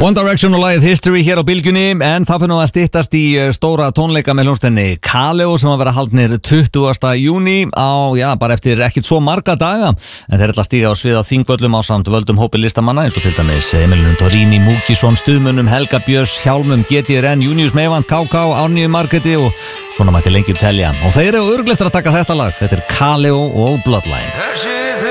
One Direction og lagið History hér á Bylgjunni, en það fyrir nú að styttast í stóra tónleika með hljómsveitinni Kaleo sem að vera haldnir 20. júní á, bara eftir ekkert svo marga daga, en þeir ætla að stíga á svið á Þingvöllum ásamt völdum hópi listamanna eins og til dæmis Emilínu Torrini, Múkisson, Stuðmönnum, Helga Björns, Hjálmum, GTRN, Junius Meivand, KK, Árníu Margreti og svona mætti lengi telja. Og þeir eru örugglega eftir að taka þetta lag. Þetta er Kaleo og Bloodline.